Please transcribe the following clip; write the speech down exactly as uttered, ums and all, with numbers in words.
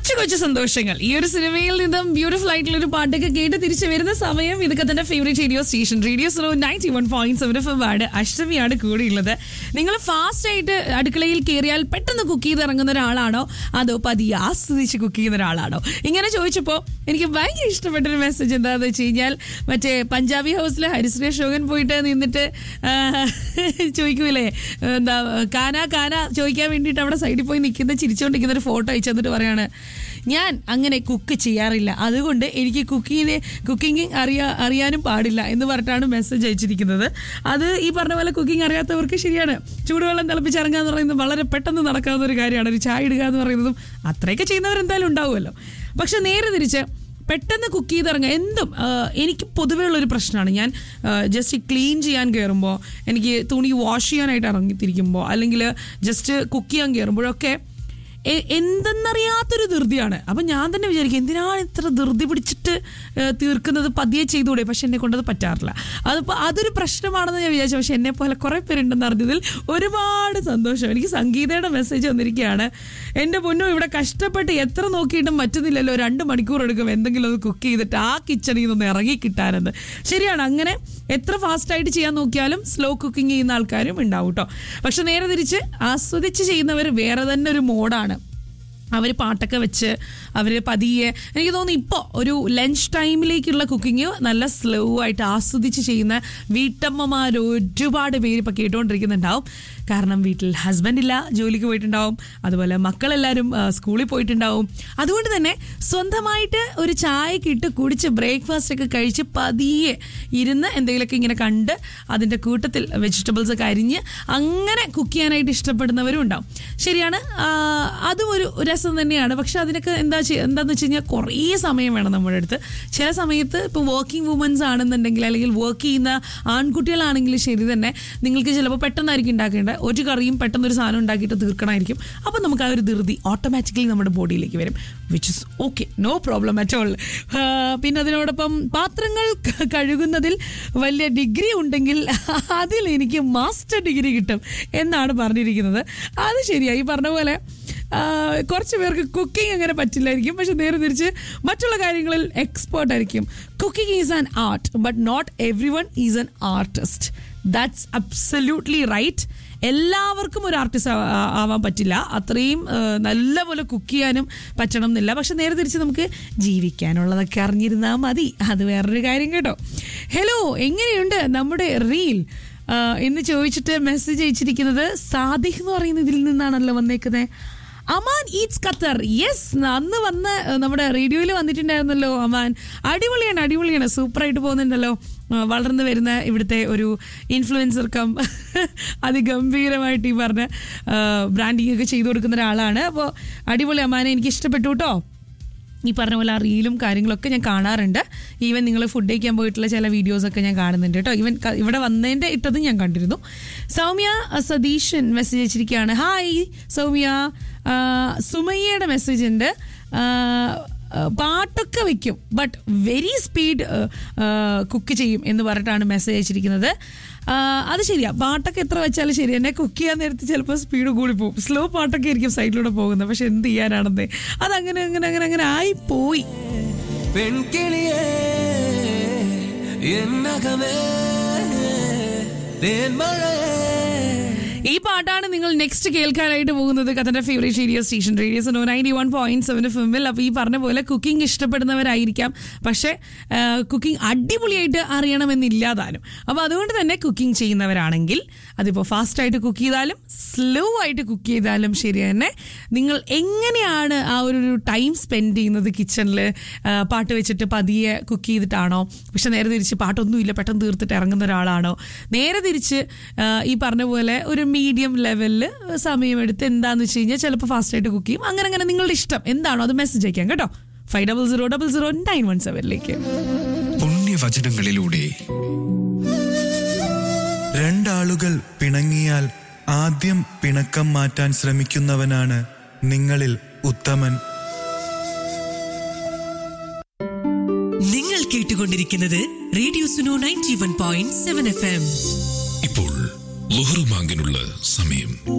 കൊച്ചു കൊച്ചു സന്തോഷങ്ങൾ. ഈ ഒരു സിനിമയിൽ നിന്നും ബ്യൂട്ടിഫുൾ ആയിട്ടുള്ള ഒരു പാട്ടൊക്കെ കേട്ട് തിരിച്ചു വരുന്ന സമയം. ഇതൊക്കെ തന്നെ favourite radio station radio slow ninety one point seven F M ആണ്. അഷ്ടമിയാണ് കൂടെയുള്ളത്. നിങ്ങൾ ഫാസ്റ്റ് ആയിട്ട് അടുക്കളയിൽ കയറിയാൽ പെട്ടെന്ന് കുക്ക് ചെയ്ത് ഇറങ്ങുന്ന ഒരാളാണോ അതോ പതിയെ ആസ്വദിച്ച് കുക്ക് ചെയ്യുന്ന ഒരാളാണോ? ഇങ്ങനെ ചോദിച്ചപ്പോൾ എനിക്ക് ഭയങ്കര ഇഷ്ടപ്പെട്ടൊരു മെസ്സേജ് എന്താണെന്ന് വെച്ച് കഴിഞ്ഞാൽ, മറ്റേ പഞ്ചാബി ഹൗസിൽ ഹരിശ്രീ അശോകൻ പോയിട്ട് നിന്നിട്ട് ചോദിക്കൂലേ എന്താ കാന കാന ചോദിക്കാൻ വേണ്ടിയിട്ട് അവിടെ സൈഡിൽ പോയി നിൽക്കുന്ന ചിരിച്ചുകൊണ്ടിരിക്കുന്ന ഒരു ഫോട്ടോ അയച്ചു തന്നിട്ട് പറയാണ്, ഞാൻ അങ്ങനെ കുക്ക് ചെയ്യാറില്ല, അതുകൊണ്ട് എനിക്ക് കുക്കിങ്ങിനെ കുക്കിംഗ് അറിയാ അറിയാനും പാടില്ല എന്ന് പറഞ്ഞിട്ടാണ് മെസ്സേജ് അയച്ചിരിക്കുന്നത്. അത് ഈ പറഞ്ഞ പോലെ കുക്കിംഗ് അറിയാത്തവർക്ക് ശരിയാണ്, ചൂടുവെള്ളം തിളപ്പിച്ചിറങ്ങുക എന്ന് പറയുന്നത് വളരെ പെട്ടെന്ന് നടക്കാവുന്ന ഒരു കാര്യമാണ്. ഒരു ചായ ഇടുക എന്ന് പറയുന്നതും അത്രയൊക്കെ ചെയ്യുന്നവരെന്തായാലും ഉണ്ടാവുമല്ലോ. പക്ഷെ നേരെ തിരിച്ച് പെട്ടെന്ന് കുക്ക് ചെയ്തിറങ്ങുക എന്തും എനിക്ക് പൊതുവേ ഉള്ളൊരു പ്രശ്നമാണ്. ഞാൻ ജസ്റ്റ് ക്ലീൻ ചെയ്യാൻ കയറുമ്പോൾ, എനിക്ക് തുണി വാഷ് ചെയ്യാനായിട്ട് ഇറങ്ങിത്തിരിക്കുമ്പോൾ, അല്ലെങ്കിൽ ജസ്റ്റ് കുക്ക് ചെയ്യാൻ കയറുമ്പോഴൊക്കെ എന്തെന്നറിയാത്തൊരു ധൃതിയാണ്. അപ്പം ഞാൻ തന്നെ വിചാരിക്കും, എന്തിനാണ് ഇത്ര ധൃതി പിടിച്ചിട്ട് തീർക്കുന്നത്, പതിയെ ചെയ്തുകൂടെ? പക്ഷെ എന്നെ കൊണ്ടത് പറ്റാറില്ല. അതിപ്പോൾ അതൊരു പ്രശ്നമാണെന്ന് ഞാൻ വിചാരിച്ചു. പക്ഷെ എന്നെ പോലെ കുറേ പേരുണ്ടെന്ന് അറിഞ്ഞതിൽ ഒരുപാട് സന്തോഷം. എനിക്ക് സംഗീതയുടെ മെസ്സേജ് വന്നിരിക്കുകയാണ്, എൻ്റെ പൊന്നോ ഇവിടെ കഷ്ടപ്പെട്ട് എത്ര നോക്കിയിട്ടും പറ്റുന്നില്ലല്ലോ, രണ്ട് മണിക്കൂർ എടുക്കും എന്തെങ്കിലും ഒന്ന് കുക്ക് ചെയ്തിട്ട് ആ കിച്ചണിൽ നിന്നൊന്ന് ഇറങ്ങി കിട്ടാനെന്ന്. ശരിയാണ്, അങ്ങനെ എത്ര ഫാസ്റ്റായിട്ട് ചെയ്യാൻ നോക്കിയാലും സ്ലോ കുക്കിംഗ് ചെയ്യുന്ന ആൾക്കാരും ഉണ്ടാവും കേട്ടോ. പക്ഷെ നേരെ തിരിച്ച് ആസ്വദിച്ച് ചെയ്യുന്നവർ വേറെ തന്നെ ഒരു മോഡാണ്. അവർ പാട്ടൊക്കെ വെച്ച് അവർ പതിയെ, എനിക്ക് തോന്നുന്നു ഇപ്പോൾ ഒരു ലഞ്ച് ടൈമിലേക്കുള്ള കുക്കിംഗ് നല്ല സ്ലോ ആയിട്ട് ആസ്വദിച്ച് ചെയ്യുന്ന വീട്ടമ്മമാർ ഒരുപാട് പേര് ഇപ്പോൾ കേട്ടുകൊണ്ടിരിക്കുന്നുണ്ടാവും. കാരണം വീട്ടിൽ ഹസ്ബൻഡ് ഇല്ല, ജോലിക്ക് പോയിട്ടുണ്ടാവും, അതുപോലെ മക്കളെല്ലാവരും സ്കൂളിൽ പോയിട്ടുണ്ടാവും. അതുകൊണ്ട് തന്നെ സ്വന്തമായിട്ട് ഒരു ചായക്ക് ഇട്ട് കുടിച്ച് ബ്രേക്ക്ഫാസ്റ്റ് ഒക്കെ കഴിച്ച് പതിയെ ഇരുന്ന് എന്തെങ്കിലുമൊക്കെ ഇങ്ങനെ കണ്ട് അതിൻ്റെ കൂട്ടത്തിൽ വെജിറ്റബിൾസ് ഒക്കെ അരിഞ്ഞ് അങ്ങനെ കുക്ക് ചെയ്യാനായിട്ട് ഇഷ്ടപ്പെടുന്നവരും ഉണ്ടാവും. ശരിയാണ്, അതും ഒരു രസം തന്നെയാണ്. പക്ഷെ അതിനൊക്കെ എന്താ എന്താണെന്ന് വെച്ച് കഴിഞ്ഞാൽ കുറേ സമയം വേണം നമ്മുടെ അടുത്ത്. ചില സമയത്ത് ഇപ്പോൾ വർക്കിംഗ് വുമൻസ് ആണെന്നുണ്ടെങ്കിൽ, അല്ലെങ്കിൽ വർക്ക് ചെയ്യുന്ന ആൺകുട്ടികളാണെങ്കിൽ ശരി തന്നെ, നിങ്ങൾക്ക് ചിലപ്പോൾ പെട്ടെന്നായിരിക്കും ഉണ്ടാക്കേണ്ടത്. ഒരു കറിയും പെട്ടെന്നൊരു സാധനം ഉണ്ടാക്കിയിട്ട് തീർക്കണമായിരിക്കും. അപ്പം നമുക്ക് ആ ഒരു ധൃതി ഓട്ടോമാറ്റിക്കലി നമ്മുടെ ബോഡിയിലേക്ക് വരും, which is okay, no problem at all. പിന്നെ അതിനോടൊപ്പം പാത്രങ്ങൾ കഴുകുന്നതിൽ വലിയ ഡിഗ്രി ഉണ്ടെങ്കിൽ അതിൽ എനിക്ക് മാസ്റ്റർ ഡിഗ്രി കിട്ടും എന്നാണ് പറഞ്ഞിരിക്കുന്നത്. അത് ശരിയായി, ഈ പറഞ്ഞ പോലെ കുറച്ച് പേർക്ക് കുക്കിംഗ് അങ്ങനെ പറ്റില്ലായിരിക്കും, പക്ഷെ നേരെ തിരിച്ച് മറ്റുള്ള കാര്യങ്ങളിൽ എക്സ്പേർട്ട് ആയിരിക്കും. Cooking is an art, but not every one is an artist. That's absolutely right. എല്ലാവർക്കും ഒരു ആർട്ടിസ്റ്റ് ആവാൻ പറ്റില്ല, അത്രയും നല്ലപോലെ കുക്ക് ചെയ്യാനും പറ്റണം എന്നില്ല. പക്ഷെ നേരെ തിരിച്ച് നമുക്ക് ജീവിക്കാനുള്ളതൊക്കെ അറിഞ്ഞിരുന്നാൽ മതി, അത് വേറൊരു കാര്യം കേട്ടോ. ഹലോ, എങ്ങനെയുണ്ട് നമ്മുടെ റീൽ എന്ന് ചോദിച്ചിട്ട് മെസ്സേജ് അയച്ചിരിക്കുന്നത് സാദിഖ് എന്ന് പറയുന്ന ഇതിൽ നിന്നാണല്ലോ വന്നേക്കുന്നത്. അമാൻ ഈറ്റ്സ് ഖത്തർ, യെസ്, അന്ന് വന്ന് നമ്മുടെ റേഡിയോയിൽ വന്നിട്ടുണ്ടായിരുന്നല്ലോ അമാൻ. അടിപൊളിയാണ്, അടിപൊളിയാണ്, സൂപ്പറായിട്ട് പോകുന്നുണ്ടല്ലോ. വളർന്നു വരുന്ന ഇവിടുത്തെ ഒരു ഇൻഫ്ലുവൻസർ കം അതിഗംഭീരമായിട്ട് ഈ പറഞ്ഞ ബ്രാൻഡിങ് ഒക്കെ ചെയ്തു കൊടുക്കുന്ന ഒരാളാണ്. അപ്പോൾ അടിപൊളി അമാനെ, എനിക്ക് ഇഷ്ടപ്പെട്ടു കേട്ടോ. ഈ പറഞ്ഞ പോലെ ആ റീലും കാര്യങ്ങളൊക്കെ ഞാൻ കാണാറുണ്ട്. ഈവൻ നിങ്ങൾ ഫുഡ് കഴിക്കാൻ പോയിട്ടുള്ള ചില വീഡിയോസൊക്കെ ഞാൻ കാണുന്നുണ്ട് കേട്ടോ. ഈവൻ ഇവിടെ വന്നതിൻ്റെ ഇട്ടതും ഞാൻ കണ്ടിരുന്നു. Soumya Satheesan message അയച്ചിരിക്കുകയാണ്. Hi Soumya. സുമയ്യയുടെ message ഉണ്ട്, പാട്ടൊക്കെ വെക്കും ബട്ട് വെരി സ്പീഡ് കുക്ക് ചെയ്യും എന്ന് പറഞ്ഞിട്ടാണ് മെസ്സേജ് അയച്ചിരിക്കുന്നത്. അത് ശരിയാ, പാട്ടൊക്കെ എത്ര വെച്ചാലും ശരി തന്നെ, കുക്ക് ചെയ്യാൻ നേരത്തെ ചിലപ്പോൾ സ്പീഡ് കൂടി പോകും. സ്ലോ പാട്ടൊക്കെ ആയിരിക്കും സൈഡിലൂടെ പോകുന്നത്, പക്ഷെ എന്ത് ചെയ്യാനാണെന്നേ, അതങ്ങനെ അങ്ങനെ അങ്ങനെ അങ്ങനെ ആയി പോയി. പെൺകിളിയേ എന്നകമേ തേൻമഴയേ, ഈ പാട്ടാണ് നിങ്ങൾ നെക്സ്റ്റ് കേൾക്കാനായിട്ട് പോകുന്നത്. കഥന്റെ favourite radio station radio so ninety one point seven ഫിമിൽ. അപ്പോൾ ഈ പറഞ്ഞ പോലെ കുക്കിംഗ് ഇഷ്ടപ്പെടുന്നവരായിരിക്കാം, പക്ഷേ കുക്കിംഗ് അടിപൊളിയായിട്ട് അറിയണമെന്നില്ലാതാനും. അപ്പോൾ അതുകൊണ്ട് തന്നെ കുക്കിംഗ് ചെയ്യുന്നവരാണെങ്കിൽ അതിപ്പോൾ ഫാസ്റ്റായിട്ട് കുക്ക് ചെയ്താലും സ്ലോ ആയിട്ട് കുക്ക് ചെയ്താലും ശരി തന്നെ, നിങ്ങൾ എങ്ങനെയാണ് ആ ഒരു ടൈം സ്പെൻഡ് ചെയ്യുന്നത് കിച്ചണിൽ? പാട്ട് വെച്ചിട്ട് പതിയെ കുക്ക് ചെയ്തിട്ടാണോ? പക്ഷെ നേരെ തിരിച്ച് പാട്ടൊന്നുമില്ല പെട്ടെന്ന് തീർത്തിട്ട് ഇറങ്ങുന്ന ഒരാളാണോ? നേരെ തിരിച്ച് ഈ പറഞ്ഞ പോലെ ഒരു മീഡിയം ലെവലിൽ സമയമെടുത്ത് എന്താണെന്ന് വെച്ച് കഴിഞ്ഞാൽ ചിലപ്പോൾ ഫാസ്റ്റായിട്ട് കുക്ക് ചെയ്യും. അങ്ങനെ അങ്ങനെ നിങ്ങളുടെ ഇഷ്ടം എന്താണോ അത് മെസ്സേജ് അയക്കാം കേട്ടോ. Five double zero double zero nine one സെവനിലേക്ക്. പുണ്യവചനങ്ങളിലൂടെ രണ്ടാളുകൾ പിണങ്ങിയാൽ ആദ്യം പിണക്കം മാറ്റാൻ ശ്രമിക്കുന്നവനാണ് നിങ്ങളിൽ ഉത്തമൻ. നിങ്ങൾ കേട്ടുകൊണ്ടിരിക്കുന്നത് radio Suno ninety one point seven F M. ഇപ്പോൾ ലുഹ്റുമാങ്കിനുള്ള സമയം.